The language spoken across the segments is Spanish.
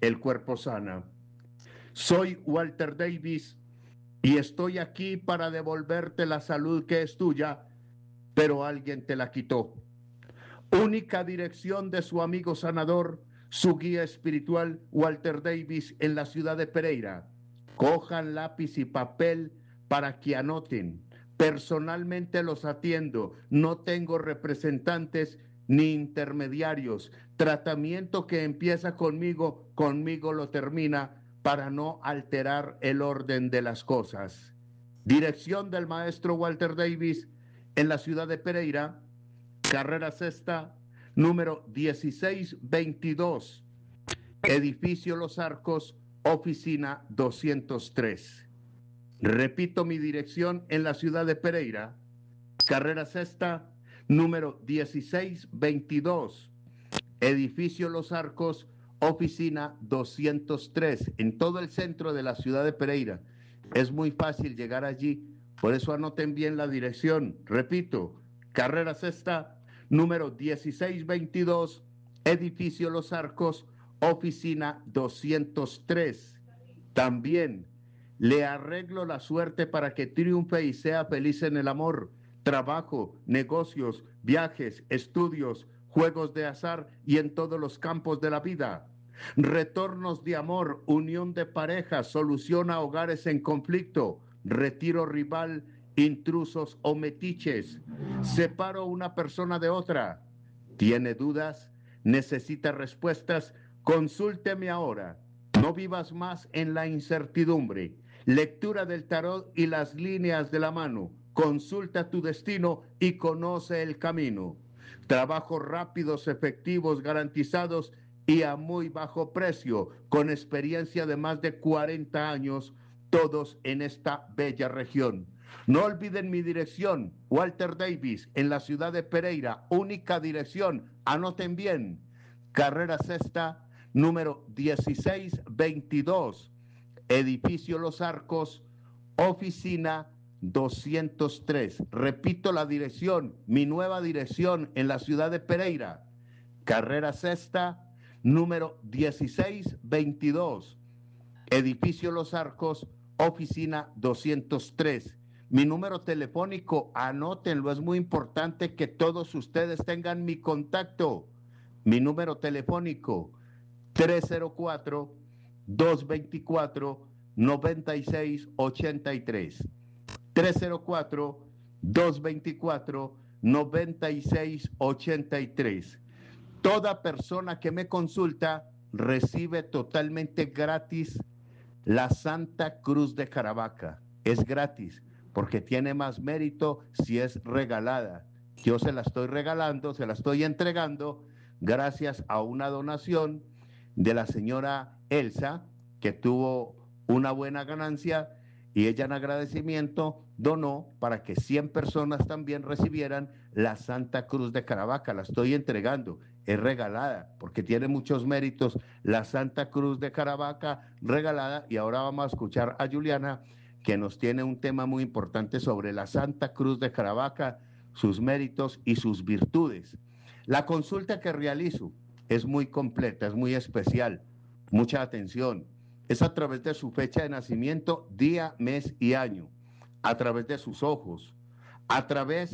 el cuerpo sana. Soy Walter Davis y estoy aquí para devolverte la salud que es tuya, pero alguien te la quitó. Única dirección de su amigo sanador, su guía espiritual Walter Davis en la ciudad de Pereira. Cojan lápiz y papel para que anoten. Personalmente los atiendo, no tengo representantes ni intermediarios. Tratamiento que empieza conmigo, conmigo lo termina para no alterar el orden de las cosas. Dirección del maestro Walter Davis en la ciudad de Pereira, carrera sexta, número 1622, edificio Los Arcos, oficina 203. Repito mi dirección en la ciudad de Pereira, carrera sexta, número 1622, edificio Los Arcos, oficina 203, en todo el centro de la ciudad de Pereira. Es muy fácil llegar allí, por eso anoten bien la dirección. Repito, carrera sexta, número 1622, edificio Los Arcos, oficina 203. También le arreglo la suerte para que triunfe y sea feliz en el amor, trabajo, negocios, viajes, estudios, juegos de azar y en todos los campos de la vida. Retornos de amor, unión de parejas, solución a hogares en conflicto, retiro rival, intrusos o metiches. Separo una persona de otra. ¿Tiene dudas? ¿Necesita respuestas? Consúlteme ahora. No vivas más en la incertidumbre. Lectura del tarot y las líneas de la mano. Consulta tu destino y conoce el camino. Trabajos rápidos, efectivos, garantizados y a muy bajo precio, con experiencia de más de 40 años, todos en esta bella región. No olviden mi dirección, Walter Davis, en la ciudad de Pereira, única dirección, anoten bien, carrera sexta, número 1622, edificio Los Arcos, oficina 203. Repito la dirección, mi nueva dirección en la ciudad de Pereira, carrera sexta, número 1622, edificio Los Arcos, oficina 203. Mi número telefónico, anótenlo, es muy importante que todos ustedes tengan mi contacto. Mi número telefónico, 304-224-9683. 304-224-9683. Toda persona que me consulta recibe totalmente gratis la Santa Cruz de Caravaca. Es gratis porque tiene más mérito si es regalada. Yo se la estoy regalando, se la estoy entregando gracias a una donación de la señora Elsa, que tuvo una buena ganancia y ella en agradecimiento donó para que 100 personas también recibieran la Santa Cruz de Caravaca. La estoy entregando, es regalada porque tiene muchos méritos la Santa Cruz de Caravaca regalada. Y ahora vamos a escuchar a Juliana, que nos tiene un tema muy importante sobre la Santa Cruz de Caravaca, sus méritos y sus virtudes. La consulta que realizo es muy completa, es muy especial. Mucha atención. Es a través de su fecha de nacimiento, día, mes y año, a través de sus ojos, a través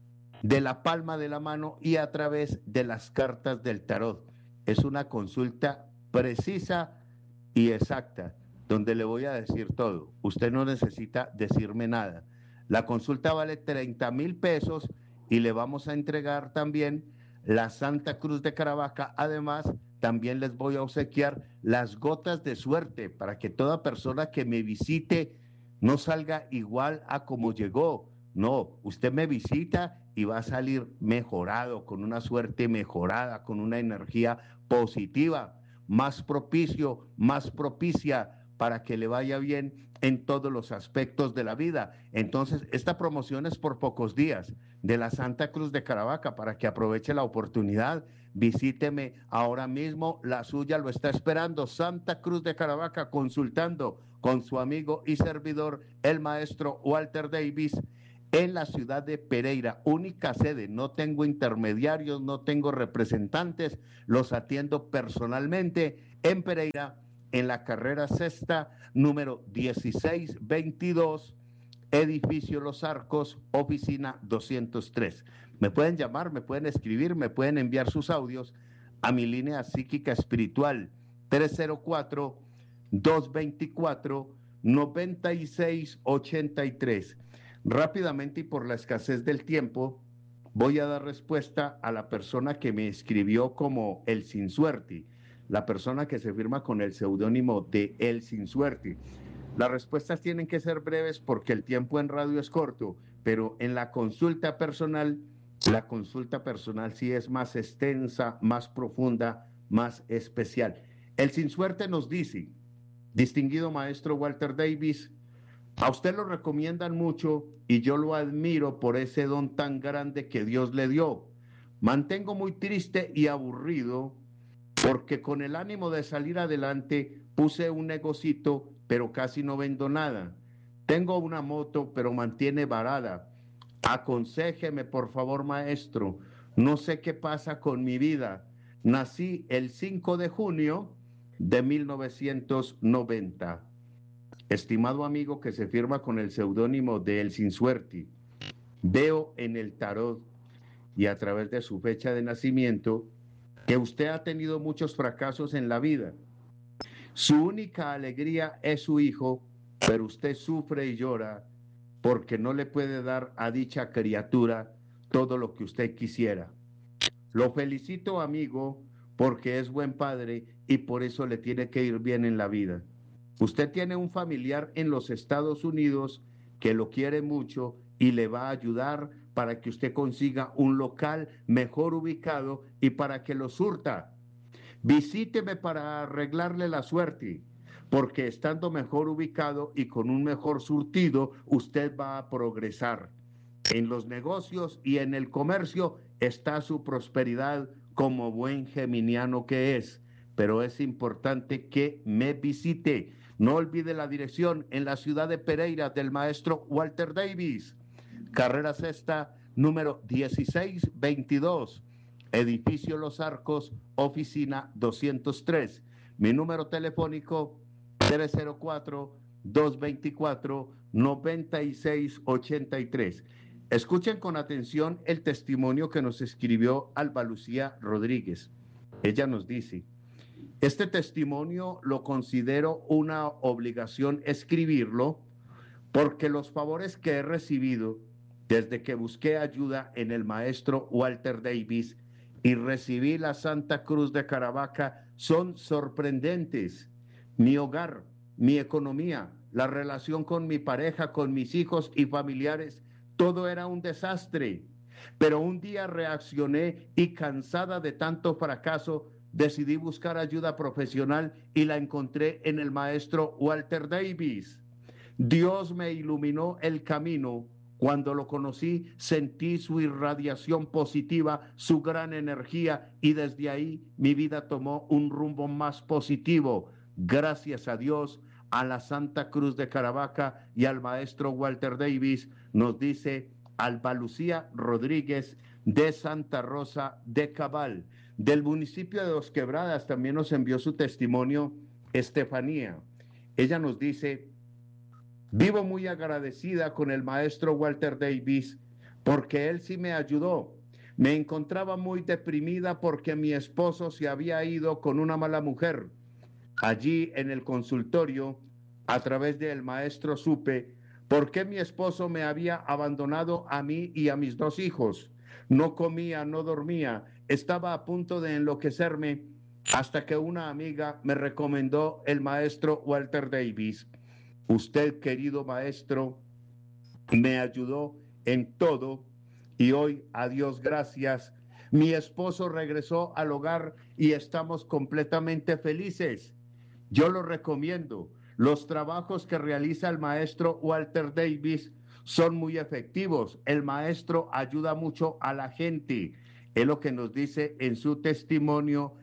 de la palma de la mano y a través de las cartas del tarot. Es una consulta precisa y exacta, donde le voy a decir todo. Usted no necesita decirme nada. La consulta vale 30,000 pesos y le vamos a entregar también la Santa Cruz de Caravaca. Además, también les voy a obsequiar las gotas de suerte para que toda persona que me visite no salga igual a como llegó. No, usted me visita y va a salir mejorado, con una suerte mejorada, con una energía positiva, más propicio, más propicia para que le vaya bien en todos los aspectos de la vida. Entonces, esta promoción es por pocos días de la Santa Cruz de Caravaca, para que aproveche la oportunidad. Visíteme ahora mismo, la suya lo está esperando. Santa Cruz de Caravaca, consultando con su amigo y servidor, el maestro Walter Davis, en la ciudad de Pereira, única sede. No tengo intermediarios, no tengo representantes, los atiendo personalmente en Pereira, en la carrera sexta, número 1622, edificio Los Arcos, oficina 203. Me pueden llamar, me pueden escribir, me pueden enviar sus audios a mi línea psíquica espiritual 304-224-9683. Rápidamente y por la escasez del tiempo, voy a dar respuesta a la persona que me escribió como El Sin Suerte, la persona que se firma con el seudónimo de El Sin Suerte. Las respuestas tienen que ser breves porque el tiempo en radio es corto, pero en la consulta personal sí es más extensa, más profunda, más especial. El Sin Suerte nos dice: distinguido maestro Walter Davis, a usted lo recomiendan mucho y yo lo admiro por ese don tan grande que Dios le dio. Mantengo muy triste y aburrido porque con el ánimo de salir adelante puse un negocito, pero casi no vendo nada. Tengo una moto, pero mantiene varada. Aconséjeme, por favor, maestro. No sé qué pasa con mi vida. Nací el 5 de junio de 1990. Estimado amigo que se firma con el seudónimo de El Sin Suerte, veo en el tarot y a través de su fecha de nacimiento que usted ha tenido muchos fracasos en la vida. Su única alegría es su hijo, pero usted sufre y llora porque no le puede dar a dicha criatura todo lo que usted quisiera. Lo felicito, amigo, porque es buen padre y por eso le tiene que ir bien en la vida. Usted tiene un familiar en los Estados Unidos que lo quiere mucho y le va a ayudar para que usted consiga un local mejor ubicado y para que lo surta. Visíteme para arreglarle la suerte, porque estando mejor ubicado y con un mejor surtido, usted va a progresar. En los negocios y en el comercio está su prosperidad como buen geminiano que es, pero es importante que me visite. No olvide la dirección en la ciudad de Pereira del maestro Walter Davis, carrera sexta, número 1622, edificio Los Arcos, oficina 203. Mi número telefónico 304-224-9683. Escuchen con atención el testimonio que nos escribió Alba Lucía Rodríguez. Ella nos dice: este testimonio lo considero una obligación escribirlo porque los favores que he recibido desde que busqué ayuda en el maestro Walter Davis y recibí la Santa Cruz de Caravaca son sorprendentes. Mi hogar, mi economía, la relación con mi pareja, con mis hijos y familiares, todo era un desastre. Pero un día reaccioné y, cansada de tanto fracaso, decidí buscar ayuda profesional y la encontré en el maestro Walter Davis. Dios me iluminó el camino. Cuando lo conocí, sentí su irradiación positiva, su gran energía, y desde ahí mi vida tomó un rumbo más positivo. Gracias a Dios, a la Santa Cruz de Caravaca y al maestro Walter Davis, nos dice Alba Lucía Rodríguez de Santa Rosa de Cabal. Del municipio de Dos Quebradas también nos envió su testimonio Estefanía. Ella nos dice: vivo muy agradecida con el maestro Walter Davis porque él sí me ayudó. Me encontraba muy deprimida porque mi esposo se había ido con una mala mujer. Allí en el consultorio, a través del maestro, supe por qué mi esposo me había abandonado a mí y a mis dos hijos. No comía, no dormía, estaba a punto de enloquecerme hasta que una amiga me recomendó el maestro Walter Davis. Usted, querido maestro, me ayudó en todo y hoy, a Dios gracias, mi esposo regresó al hogar y estamos completamente felices. Yo lo recomiendo. Los trabajos que realiza el maestro Walter Davis son muy efectivos. El maestro ayuda mucho a la gente. Es lo que nos dice en su testimonio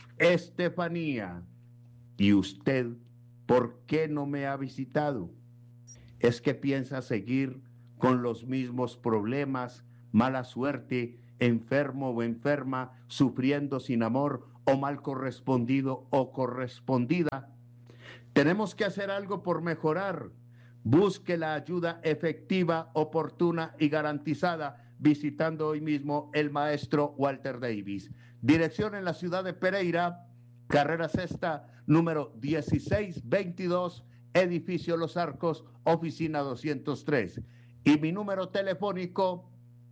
Estefanía. ¿Y usted por qué no me ha visitado? ¿Es que piensa seguir con los mismos problemas, mala suerte, enfermo o enferma, sufriendo sin amor o mal correspondido o correspondida. Tenemos que hacer algo por mejorar. Busque la ayuda efectiva, oportuna y garantizada visitando hoy mismo el maestro Walter Davis. Dirección en la ciudad de Pereira, carrera sexta, número 1622, edificio Los Arcos, oficina 203. Y mi número telefónico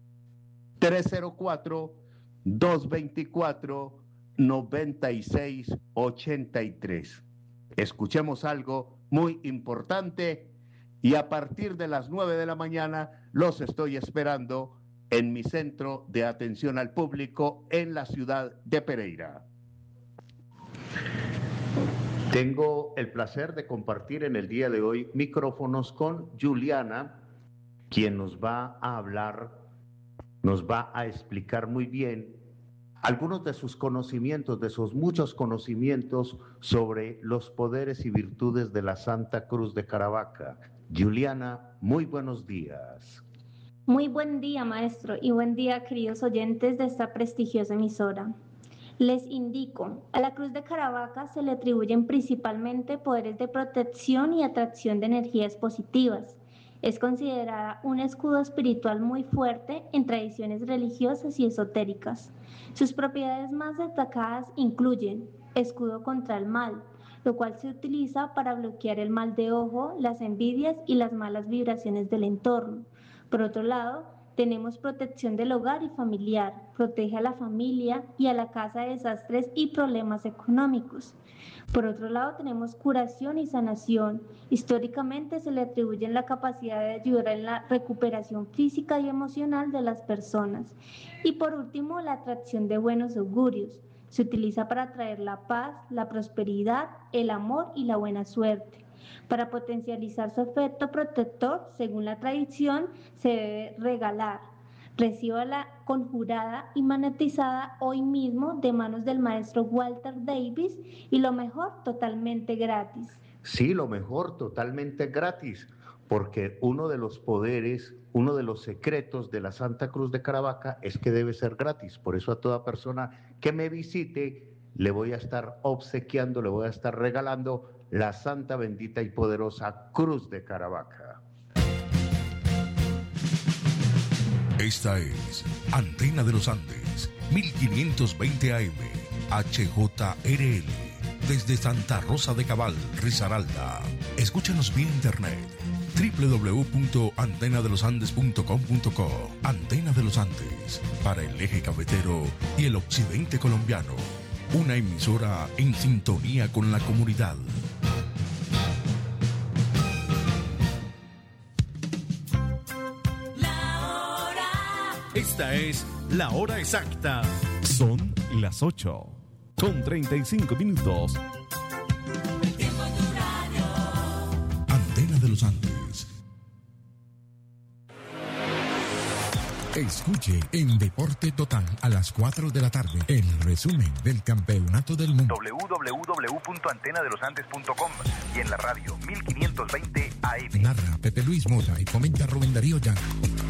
304-224-9683. Escuchemos algo muy importante y a partir de las 9 de la mañana los estoy esperando en mi centro de atención al público en la ciudad de Pereira. Tengo el placer de compartir en el día de hoy micrófonos con Juliana, quien nos va a hablar, nos va a explicar muy bien algunos de sus conocimientos, de sus muchos conocimientos sobre los poderes y virtudes de la Santa Cruz de Caravaca. Juliana, muy buenos días. Muy buen día, maestro, y buen día, queridos oyentes de esta prestigiosa emisora. Les indico, a la Cruz de Caravaca se le atribuyen principalmente poderes de protección y atracción de energías positivas. Es considerada un escudo espiritual muy fuerte en tradiciones religiosas y esotéricas. Sus propiedades más destacadas incluyen escudo contra el mal, lo cual se utiliza para bloquear el mal de ojo, las envidias y las malas vibraciones del entorno. Por otro lado, tenemos protección del hogar y familiar, protege a la familia y a la casa de desastres y problemas económicos. Por otro lado, tenemos curación y sanación. Históricamente se le atribuye la capacidad de ayudar en la recuperación física y emocional de las personas. Y por último, la atracción de buenos augurios. Se utiliza para atraer la paz, la prosperidad, el amor y la buena suerte. Para potencializar su efecto protector, según la tradición, se debe regalar. Recíbala conjurada y magnetizada hoy mismo de manos del maestro Walter Davis y lo mejor, totalmente gratis. Sí, lo mejor, totalmente gratis, porque uno de los poderes, uno de los secretos de la Santa Cruz de Caravaca es que debe ser gratis. Por eso a toda persona que me visite le voy a estar obsequiando, le voy a estar regalando la santa, bendita y poderosa Cruz de Caravaca. Esta es Antena de los Andes, 1520 AM, HJRL, desde Santa Rosa de Cabal, Risaralda. Escúchanos vía internet, www.antenadelosandes.com.co. Antena de los Andes, para el eje cafetero y el occidente colombiano. Una emisora en sintonía con la comunidad. Esta es la hora exacta. Son las 8:35. Antena de los Andes. Escuche en Deporte Total a las 4 de la tarde el resumen del Campeonato del Mundo. www.antenadelosandes.com y en la radio 1520 AM. Narra Pepe Luis Mota y comenta Rubén Darío Llano.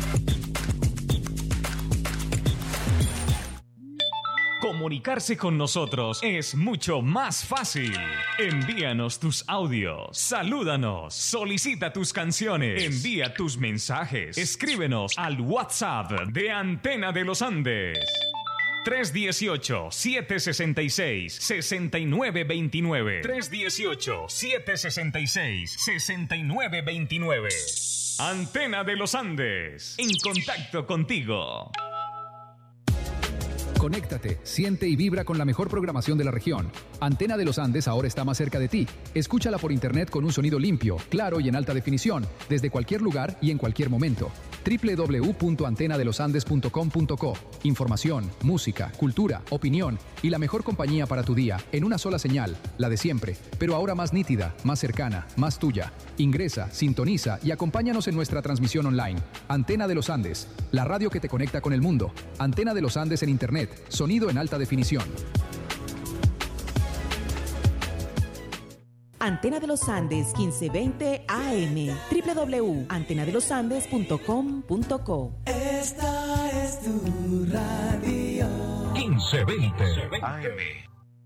Comunicarse con nosotros es mucho más fácil. Envíanos tus audios, salúdanos, solicita tus canciones, envía tus mensajes, escríbenos al WhatsApp de Antena de los Andes. 318-766-6929. 318-766-6929. Antena de los Andes, en contacto contigo. Conéctate, siente y vibra con la mejor programación de la región. Antena de los Andes ahora está más cerca de ti. Escúchala por internet con un sonido limpio, claro y en alta definición, desde cualquier lugar y en cualquier momento. www.antenadelosandes.com.co. Información, música, cultura, opinión y la mejor compañía para tu día en una sola señal, la de siempre, pero ahora más nítida, más cercana, más tuya. Ingresa, sintoniza y acompáñanos en nuestra transmisión online. Antena de los Andes, la radio que te conecta con el mundo. Antena de los Andes en internet, sonido en alta definición. Antena de los Andes 1520 AM. www.antenadelosandes.com.co. Esta es tu radio. 1520 AM.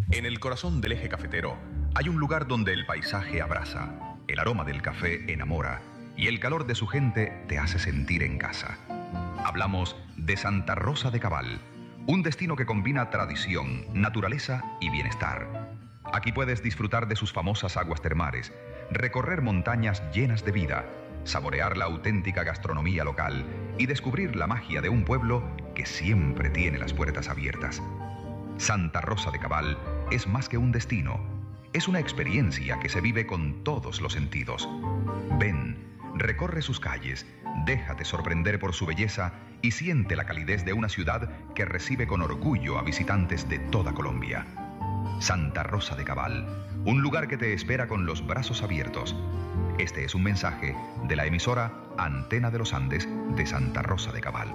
En el corazón del eje cafetero hay un lugar donde el paisaje abraza, el aroma del café enamora y el calor de su gente te hace sentir en casa. Hablamos de Santa Rosa de Cabal, un destino que combina tradición, naturaleza y bienestar. Aquí puedes disfrutar de sus famosas aguas termales, recorrer montañas llenas de vida, saborear la auténtica gastronomía local y descubrir la magia de un pueblo que siempre tiene las puertas abiertas. Santa Rosa de Cabal es más que un destino, es una experiencia que se vive con todos los sentidos. Ven, recorre sus calles, déjate sorprender por su belleza y siente la calidez de una ciudad que recibe con orgullo a visitantes de toda Colombia. Santa Rosa de Cabal, un lugar que te espera con los brazos abiertos. Este es un mensaje de la emisora Antena de los Andes de Santa Rosa de Cabal.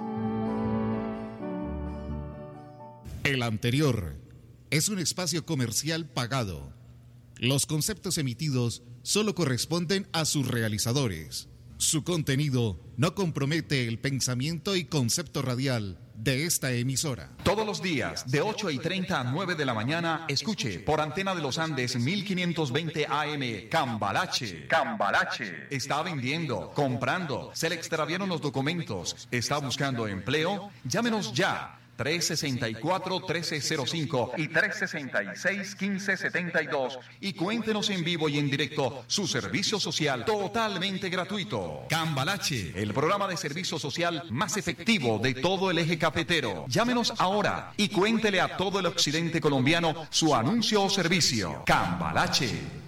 El anterior es un espacio comercial pagado. Los conceptos emitidos solo corresponden a sus realizadores. Su contenido no compromete el pensamiento y concepto radial de esta emisora. Todos los días, de 8:30 a 9 de la mañana, escuche por Antena de los Andes 1520 AM, Cambalache. Cambalache. Está vendiendo, comprando, se le extraviaron los documentos, está buscando empleo, llámenos ya. 364-1305 y 366-1572 y cuéntenos en vivo y en directo su servicio social totalmente gratuito. Cambalache, el programa de servicio social más efectivo de todo el eje cafetero. Llámenos ahora y cuéntele a todo el occidente colombiano su anuncio o servicio. Cambalache.